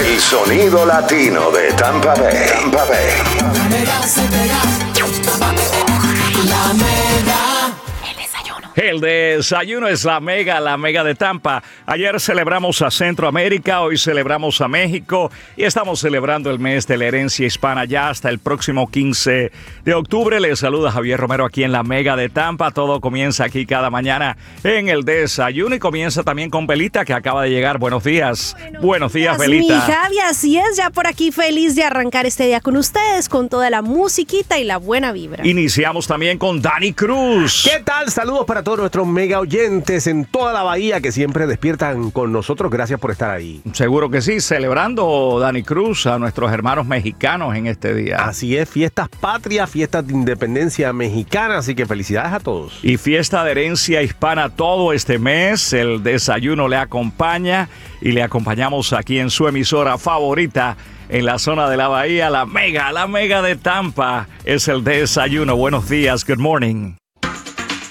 El sonido latino de Tampa Bay. Tampa Bay. La Mega se pega. La Mega. El desayuno es la mega de Tampa. Ayer celebramos a Centroamérica, hoy celebramos a México y estamos celebrando el mes de la herencia hispana ya hasta el próximo 15 de octubre. Les saluda Javier Romero aquí en la Mega de Tampa. Todo comienza aquí cada mañana en el desayuno y comienza también con Belita que acaba de llegar. Buenos días. Buenos días, Belita. Mi Javi, así es, ya por aquí feliz de arrancar este día con ustedes, con toda la musiquita y la buena vibra. Iniciamos también con Dani Cruz. ¿Qué tal? Saludos para todos nuestros mega oyentes en toda la bahía que siempre despiertan con nosotros. Gracias por estar ahí. Seguro que sí, celebrando, Dani Cruz, a nuestros hermanos mexicanos en este día. Así es, fiestas patrias, fiestas de independencia mexicana, así que felicidades a todos. Y fiesta de herencia hispana todo este mes. El desayuno le acompaña y le acompañamos aquí en su emisora favorita en la zona de la bahía, la mega de Tampa. Es el desayuno. Buenos días, good morning.